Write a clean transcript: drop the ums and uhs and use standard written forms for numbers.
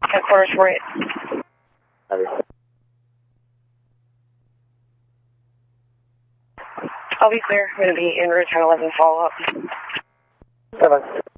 Headquarters 48. I'll be clear. I'm going to be en route 1011 follow-up. 7.